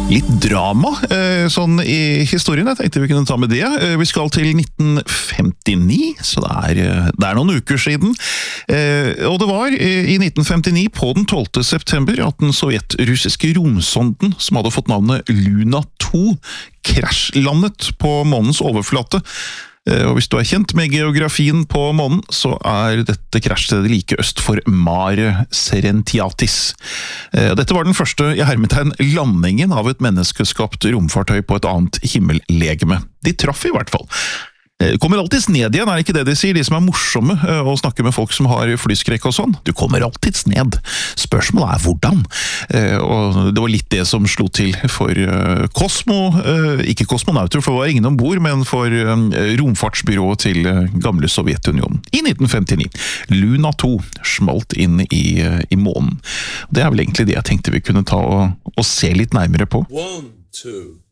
Litt drama, sånn i historien. Jeg tenkte vi kunne ta med det. Vi skal til 1959, så det er noen uker siden. Og det var i 1959, på den 12. september, at den sovjet-russiske romsonden, som hadde fått navnet Luna 2, krasjlandet på månens overflate. Og hvis du er kjent med geografien på månen, så er dette krasjstedet like øst for Mare Serenitatis. Dette var den første i hermetegn landingen av et menneskeskapt romfartøy på et annet himmellegeme. De traff i hvert fall. Kommer alltids ned igjen, er ikke det de sier, de som er morsomme å snakke med folk som har flyskrekk og sånn. Du kommer alltids ned. Spørsmålet er hvordan. Og det var litt det som slo til for ikke kosmonauter, for det var ingen ombord, men for romfartsbyrået til gamle Sovjetunionen. I 1959. Luna 2 smalt inn i månen. Det er vel egentlig det jeg tenkte vi kunne ta og se litt nærmere på. 1, 2